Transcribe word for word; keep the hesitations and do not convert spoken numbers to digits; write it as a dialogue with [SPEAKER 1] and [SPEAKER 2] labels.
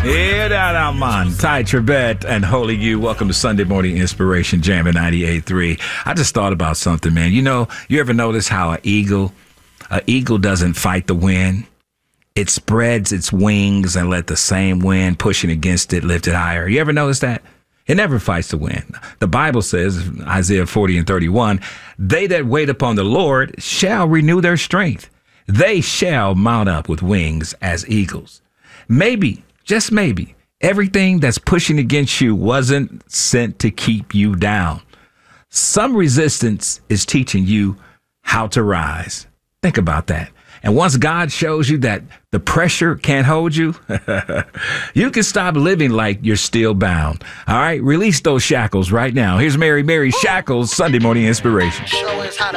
[SPEAKER 1] Yeah, that I'm on. Ty Tribbett and Holy You. Welcome to Sunday Morning Inspiration Jam at ninety-eight point three. I just thought about something, man. You know, you ever notice how an eagle, an eagle doesn't fight the wind? It spreads its wings and let the same wind pushing against it lift it higher. You ever notice that? It never fights the wind. The Bible says, Isaiah forty and thirty-one, they that wait upon the Lord shall renew their strength. They shall mount up with wings as eagles. Maybe, just maybe, everything that's pushing against you wasn't sent to keep you down. Some resistance is teaching you how to rise. Think about that. And once God shows you that the pressure can't hold you, you can stop living like you're still bound. All right, release those shackles right now. Here's Mary Mary Shackles, Sunday Morning Inspiration.